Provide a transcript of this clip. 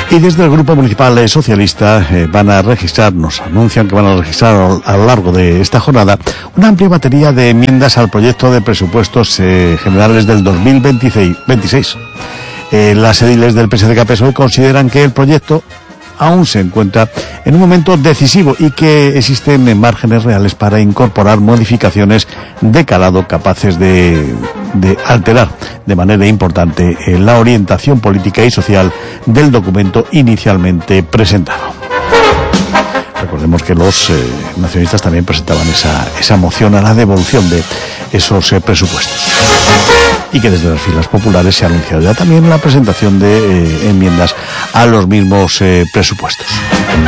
Y desde el Grupo Municipal Socialista nos anuncian que van a registrar a lo largo de esta jornada una amplia batería de enmiendas al proyecto de presupuestos generales del 2026. Las ediles del PSDG-PSOE consideran que el proyecto aún se encuentra en un momento decisivo y que existen márgenes reales para incorporar modificaciones de calado capaces de alterar de manera importante la orientación política y social del documento inicialmente presentado. Recordemos que los nacionalistas también presentaban esa moción a la devolución de esos presupuestos. Y que desde las filas populares se ha anunciado ya también la presentación de enmiendas a los mismos presupuestos.